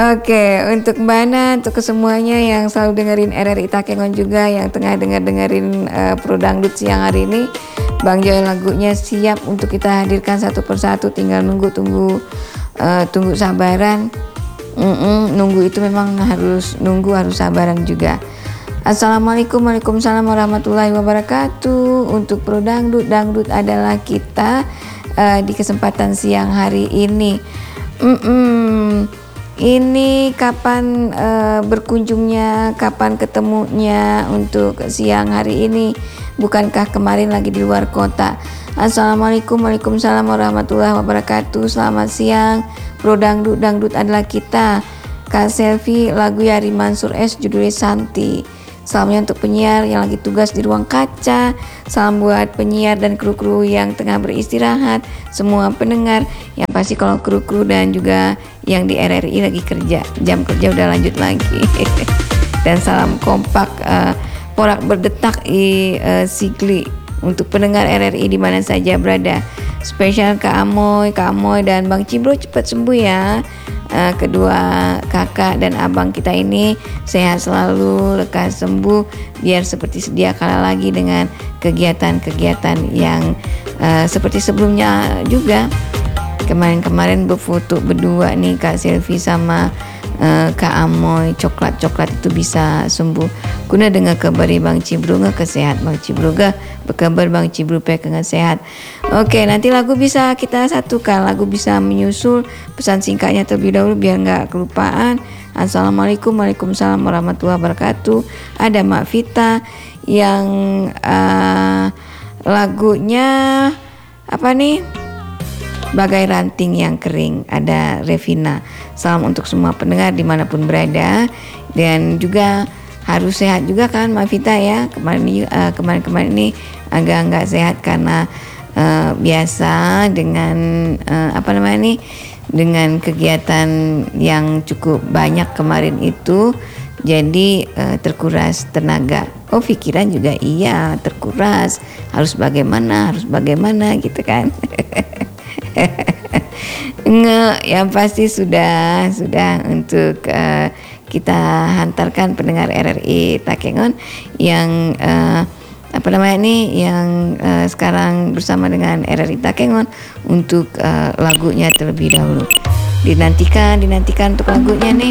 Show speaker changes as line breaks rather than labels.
Oke, untuk Mbak Ana, untuk kesemuanya yang selalu dengerin RRI Takengon juga, yang tengah dengerin Pro Dangdut siang hari ini, Bang Joy lagunya siap untuk kita hadirkan satu persatu, tinggal tunggu sabaran. Nunggu itu memang harus sabaran juga. Assalamualaikum, waalaikumsalam warahmatullahi wabarakatuh. Untuk Pro Dangdut adalah kita di kesempatan siang hari ini. Ini kapan berkunjungnya, kapan ketemunya untuk siang hari ini? Bukankah kemarin lagi di luar kota? Assalamualaikum, waalaikumsalam warahmatullahi wabarakatuh. Selamat siang, Pro Dangdut adalah kita. Kak Selvi, lagu Yari Mansur S judulnya Santi. Salamnya untuk penyiar yang lagi tugas di ruang kaca. Salam buat penyiar dan kru-kru yang tengah beristirahat. Semua pendengar, yang pasti kalau kru-kru dan juga yang di RRI lagi kerja, jam kerja udah lanjut lagi. Dan salam kompak porak berdetak Sigli untuk pendengar RRI di mana saja berada. Spesial Kak Amoy dan Bang Cibro cepat sembuh ya. Kedua kakak dan abang kita ini sehat selalu, lekas sembuh, biar seperti sedia kala lagi dengan kegiatan-kegiatan yang seperti sebelumnya juga. Kemarin berfoto berdua nih Kak Selvi sama Kak Amoy, coklat itu bisa sembuh. Kuna dengar kabar Bang Cibru kesehat Bang Cibru berkabar Bang Cibru pengen sehat. Oke, nanti lagu bisa kita satukan, lagu bisa menyusul, pesan singkatnya terlebih dahulu biar nggak kelupaan. Assalamualaikum, waalaikumsalam warahmatullahi wabarakatuh. Ada Mak Vita yang lagunya apa nih? Bagai ranting yang kering. Ada Revina. Salam untuk semua pendengar dimanapun berada, dan juga harus sehat juga kan Mbak Vita ya. Kemarin ini agak nggak sehat karena biasa dengan dengan kegiatan yang cukup banyak kemarin itu, jadi terkuras tenaga. Pikiran juga iya terkuras. Harus bagaimana gitu kan. Yang pasti sudah untuk kita hantarkan pendengar RRI Takengon yang yang sekarang bersama dengan RRI Takengon untuk lagunya terlebih dahulu. Dinantikan untuk lagunya nih.